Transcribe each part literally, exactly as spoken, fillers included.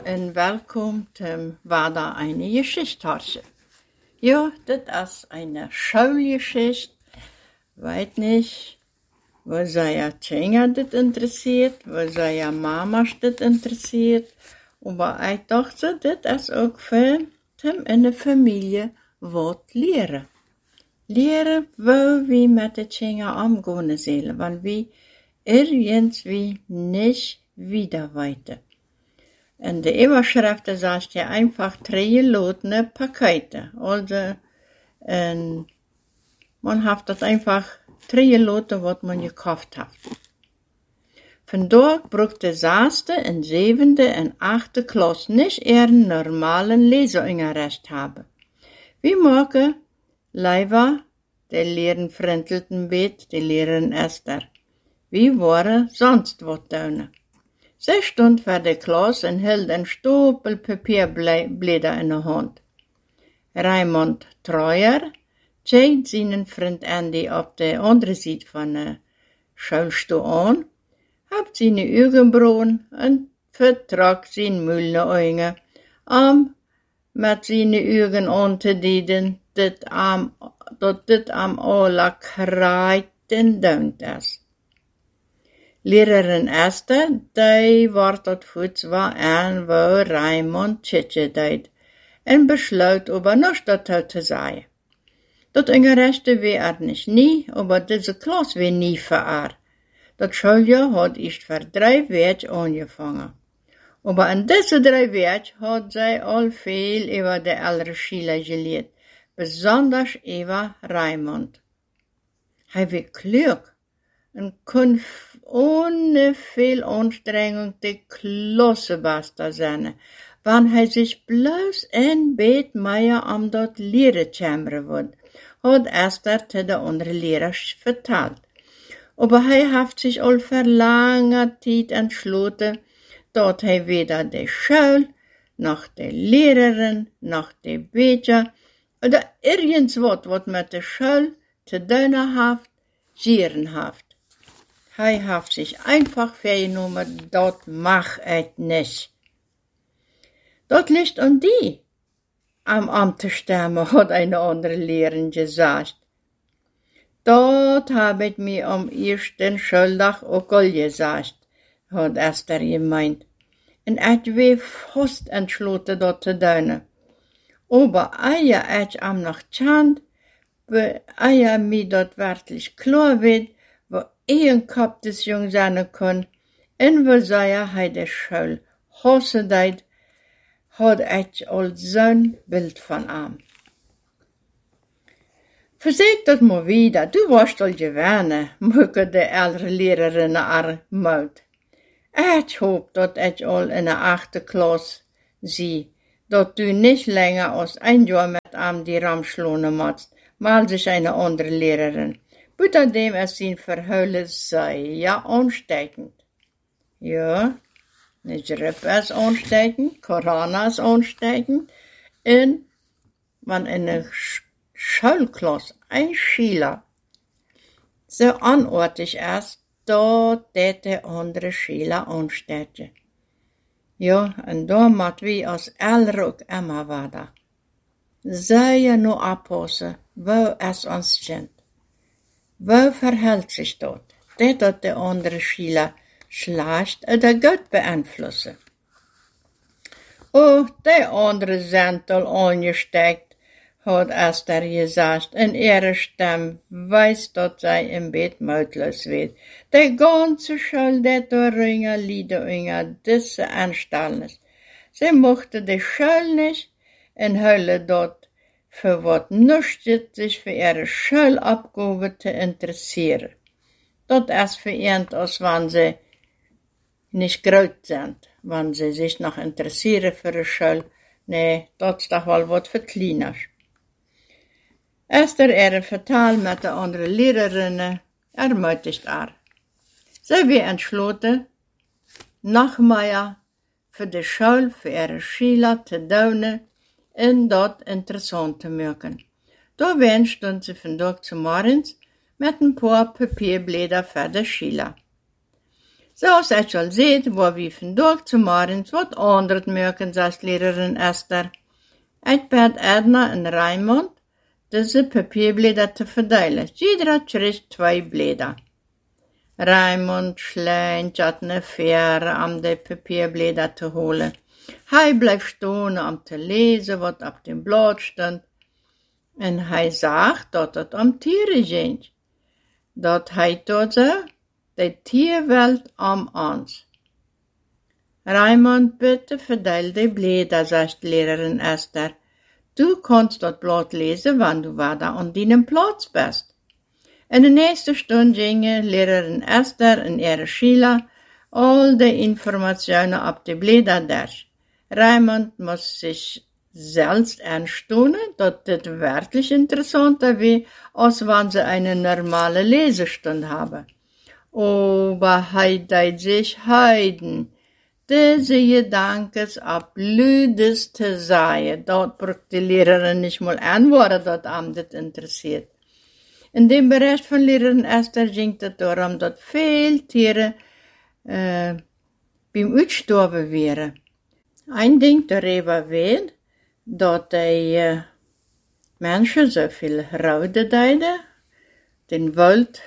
en welkom zum War da eine Geschichte. Ja, das ist eine Schulgeschichte. Weet nicht, wo seine Kinder das interessiert, wo seine Mamas das interessiert. Aber ich dachte, das ist auch für zum in der Familie was leren. Leren, wo wir mit den Kindern umgehen sollen, weil wir irgendwie nicht wieder weiter. In der Überschrift sagt ja einfach drei lotene Pakete. Also, en, man hat das einfach drei Lote, was man gekauft hat. Von dort braucht der sechste und siebente und achte Klasse nicht ihren normalen Leseunterricht haben. Wie morgen Leiva, der Lehren Frentelten bet, die Lehrerin Esther. Wie waren sonst was tun? Sie stund vor der Klasse und hielt ein Stapel Papierblätter in der Hand. Raimund Treuer schaut seinen Freund Andy auf der anderen Seite von der Schulstuhl an, hat seine Augenbrauen und vertrag seine mühlen Augen, um mit seinen Augen anzudienen, dass am, dat dit am aller kreiten deunt ist. Lehrerin Esther, die war tot voets waar aan wo Raimund tjitje deed, en besluit over nog dat te zeggen. Dat Unterrichten wie er nicht nie, aber diese Klasse wie nie für er. Das Schuljahr hat erst für drei Werte angefangen. Aber in diese drei Werte hat sie all viel über die ältere Schüler gelehrt, besonders über Raimund. Er war klug und konnte ohne viel Anstrengung die Klassebester sein, wenn er sich bloß ein Bett mehr am dort Lehre kämmern wird, hat Esther zu der anderen Lehrer vertelt. Aber er hat sich all für lange Zeit entschlossen, dass er weder die Schule, noch die Lehrerin, noch die Becher oder irgendwas, was mit der Schule zu tun hat, gieren hat. Er hat sich einfach vorgenommen, das mach ich nicht. Das liegt an die. Am Amtstermen hat eine andere Lehrerin gesagt. Das habe ich mir am ersten Schultag auch all gesagt, hat Esther gemeint. Und ich war fast entschlossen, das zu tun. Aber ehe ich am noch chant, ehe mir das wirklich klar wird, wo ein Kopf des Jungen sein kann, und wo sei er der Schule hasse deit, hat ich all so'n Bild von ihm. Verzeg das mal wieder, du warst all gewähne, mucke die ältere Lehrerin ar Maut. Ich hoop, dat ich all in der achte Klasse sie, dat du nicht länger als ein Jahr mit ihm die Ramschlone machst, mal sich eine andere Lehrerin. Buitendem ist sein Verheulen sehr ansteckend. Ja, eine Grippe ist ansteckend, Corona ist ansteckend, und wenn in der Schulklasse ein Schüler so anartig ist, da der andere Schüler anstecken. Ja, und da muss wir als Eltern auch immer weiter. Sehr nur abpassen, wo es uns sind. Wo verhält sich das? Das dat der andere Schüler schlecht oder gut beeinflussen. Oh, der andere sind all angesteckt, hat Esther gesagt, in ihrer Stimme weiß, dass sie im Bett mautlos wird. Die ganze Schule, die da ringen, lieder unter diese Anstellnis. Sie mochte die Schule nicht und hölle dort für wat nüchtet sich für ihre Schulabgabe zu interessieren. Das ist für ihn, als wenn sie nicht groß sind, wenn sie sich noch interessieren für die Schule. Nee, das ist doch wohl was für Kleiners. Esther ihre Vertal mit der anderen Lehrerinnen ermutigt er. Sie wird entschlossen, noch mehr für die Schule, für ihre Schüler zu tun, und dat interessant zu machen. Da stund sie von Tag zu morgens mit ein paar Papierblätter für die Schüler. Zoals ik al zei, waar we vandaag zu morgens wat anderes merken, sagt Lehrerin Esther. Ik bad Edna en Raimond, diese Papierblätter te verdelen. Jeder kreeg twee blätter. Raimond schleint hat ne Fähre, um die Papierblätter zu holen. Hij bleibt stehen, um zu lesen, was auf dem Blatt stand. En hij sagt, dat het om Tiere geht. Dat hij dort so, die Tierwelt um uns. Raimond, bitte verdeel die Blätter, sagt Lehrerin Esther. Du kannst dat Blatt lesen, wann du wieder an deinem Platz bist. In der nächsten Stunde gingen Lehrerin Esther und ihre Schüler all die Informationen auf die Blätter durch. Raimond muss sich selbst anstaunen, dass das wirklich interessanter wie, als wenn sie eine normale Lesestunde haben. Aber er sich heiden. Diese Gedankens ab Lüdes zu sein, dort braucht die Lehrerin nicht mal antworten, dass am das interessiert. In dem Bericht von Lehrerin Esther ging es darum, dass viele Tiere äh, beim Aussterben wären. Ein Ding darüber wird, dass die äh, Menschen so viel Raude deiden, den Wald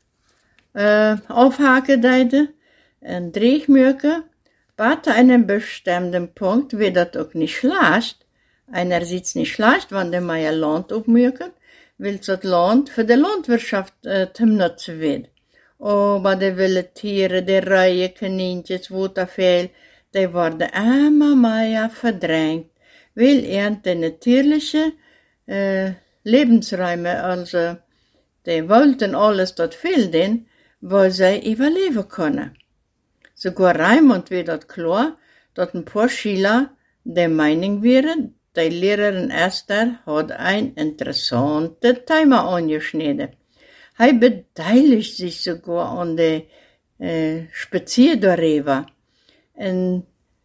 äh, aufhaken deiden, und Drehmürke. Bei einem bestimmten Punkt wird das auch nicht schlecht. Einerseits nicht schlecht, wenn der mehr Land aufmürken, weil das Land für die Landwirtschaft äh, zum Nutzen wird. Aber die wilden Tiere, die Reihe, Kaninchen, Waterfell, die werden immer mehr verdrängt, weil er die natürlichen äh, Lebensräume, also die wollten alles dort fehlen, wo sie überleben können. Sogar Raimond wird das klar, dass ein paar Schüler der Meinung wären, die Lehrerin Esther hat ein interessantes Thema angeschnitten. Er beteiligt sich sogar an der äh, Spazier darüber. Und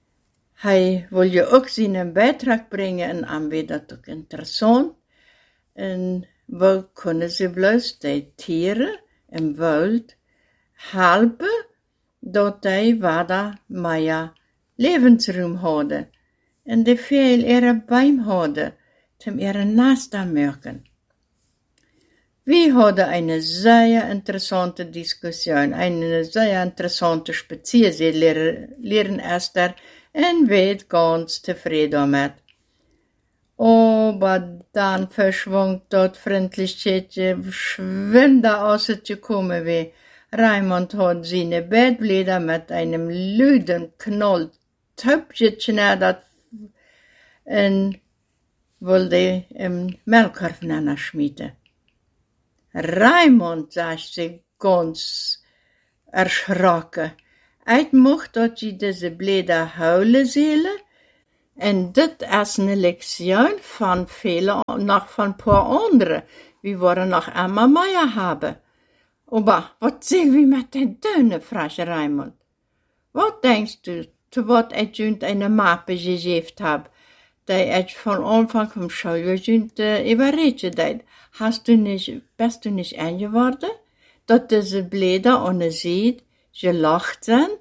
er will ja auch seinen Beitrag bringen, und am wird das auch interessant. Und wo können sie bloß die Tiere im Wald helfen, dass die wieder mehr Lebensraum haben und die viel ihre Beine haben, zum ihre Nest merken. Wir hatten eine sehr interessante Diskussion, eine sehr interessante Spaziergang, Lehrerin Esther, und wir ganz zufrieden damit. Aber dann verschwand dort Freundlichkeit, schwinde aus es gekommen wie. Raimond hat seine Bettblätter mit einem lüden Knoll Töpfchen geschneidert und wollte im Melkkorb schmieden. Raimond, sagt sie ganz erschrocken, ich möchte, dass sie diese Blätter holen sollen, und das ist eine Lektion von vielen, noch von ein paar anderen. Wir wollen noch einmal mehr haben. Aber was sehen wir mit den Tönen, fragt Raimond. Was denkst du, zu was ich schon eine Mappe gegeben habe, die ich von Anfang vom Schuljahr schon äh, überredet habe? Hast du nicht, bist du nicht eingeworden, dass diese Blätter ohne Seed gelacht sind?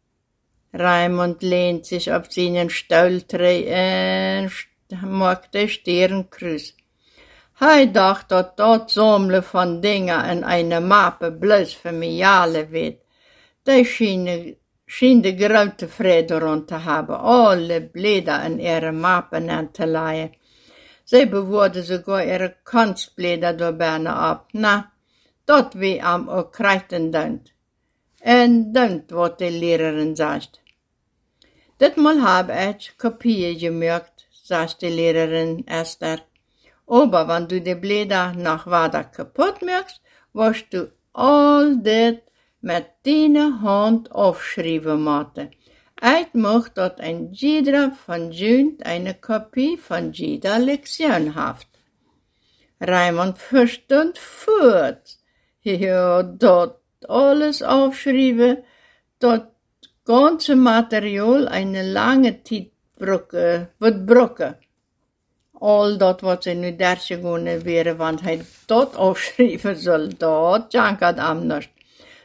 Raimond lehnt sich auf seinen Stuhl und macht den Sternenkreuz. Er dachte, dass das Sammeln von Dingen in eine Mappe bloß für mich alle wird. Die schien, schien die große Freude daran zu haben, alle Blätter in ihre Mappen anzuleihen. Sie bewahrte sogar ihre Kunstblätter dabei ab. Na, das wie am auch kreiten dünnt. Und dünnt, was die Lehrerin sagt. Das Mal habe ich Kopien gemerkt, sagt die Lehrerin Esther. Aber wenn du die Blätter noch weiter kaputt machst, wirst du all das mit deiner Hand aufschreiben müssen. Ich möchte, dass ein jeder von uns eine Kopie von jeder Lektion hat. Raimond verstand fort. Ja, dort alles aufschreiben, das ganze Material eine lange Zeit brücke, wird brücken. All dat wat ze nu dertje gewonnen wäre, want hij dat aufschrijven soll, dat jankert am nicht.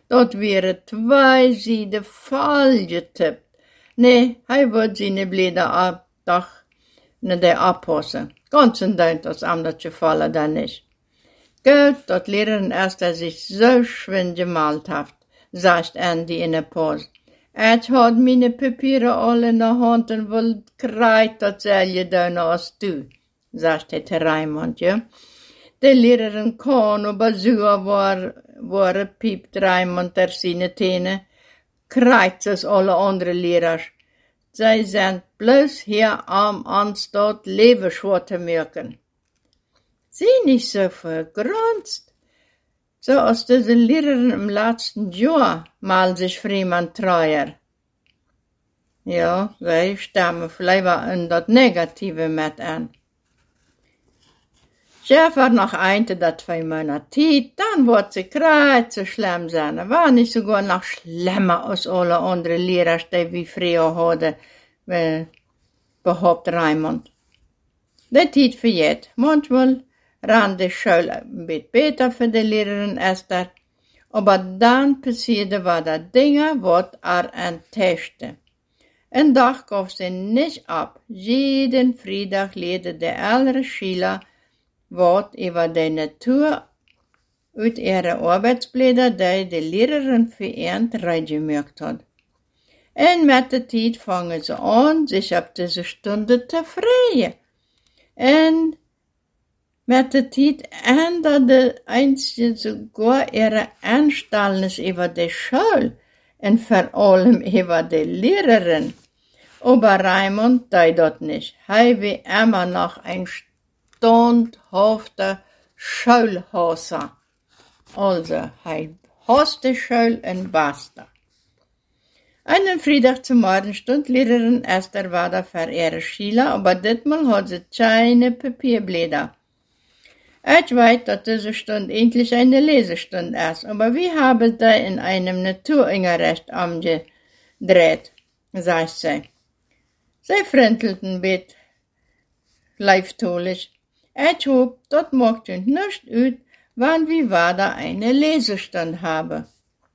Dort wäre zwei Seiten voll getippt. Nee, hij wird seine Blätter ab, doch ne der abpassen. Ganz und deut, das anders gefallen dann nicht. Gut, dort Lehrerin erst, er sich so schwind gemalt hat, sagt Andy in der Pause. Ich hat meine Papiere alle in der Hand und will kreit, dat soll je doen als du, sagt der Raimund, ja. Die Lehrerin kann, aber so war, war piept Raimund der seine Täne, kreit es alle andere Lehrer. Sie sind bloß hier am Anstatt Lebenschwur zu merken. Sie nicht so vergrunzt. So als diese Lehrerin im letzten Jahr mal sich Friemann treuer. Ja, sie stammen vielleicht in das Negative mit an. Chef war noch einte, dat zwei Monate Zeit, dann wird sie kreit so schlimm sein. War nicht sogar noch schlimmer als alle anderen Lehrer, die wie früher hadden, behauptet Raimund. Die Zeit vergeht. Manchmal ran die Schule ein bisschen besser für die Lehrerin Esther, aber dann passierte was das Dinge, was er enttäuschte. Ein Tag gab sie nicht ab. Jeden Freitag lehrte der ältere Schüler was über die Natur uit ihre Arbeitsblätter, die die Lehrerin für ihn reingemerkt hat. Und mit der Zeit fangen sie an, sich auf diese Stunde zu freuen. Und mit der Zeit änderte einzige sogar ihre Anstellnis über die Schule und vor allem über die Lehrerin. Aber Raimund tut das nicht. Er wie immer noch ein standhafter Schulhasser. Also, er hasst die Schule und basta. Einen Freitag zum Morgen stund Lehrerin Esther war da für ihre Schüler, aber ditmal hat sie keine Papierblätter. Ich weiß, dass diese Stunde endlich eine Lesestunde ist, aber wie haben sie in einem Naturunterricht umgedreht, sagt sie. Sie frintelten bet leiftolich. Ich hab, das macht uns nicht aus, wann wie war da eine Lesestunde habe.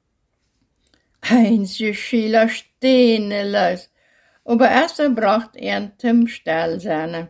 Einzige Schüler stehen los, aber erst braucht er zum Stillsein.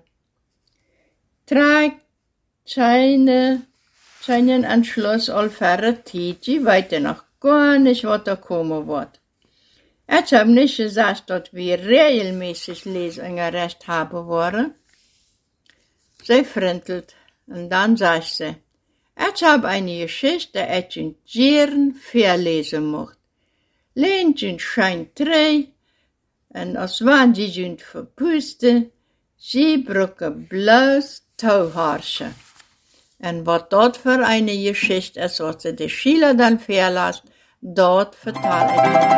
Trägt seine, seinen Entschluss all verratet, sie weiß noch gar nicht, was da kommen wird. Ich hab nicht gesagt, dass wir regelmäßig Lesunterricht haben wollen. Sie frintelt und dann sagt sie, ich hab eine Geschichte, die ich gern verlesen möchte. Leentjen scheint trei, en als wann die junt verpuste, sie brucke bloß Tauharsche. En wat dat für eine Geschichte ist, was sie die Schüler dann verlässt, dort vertelle ich.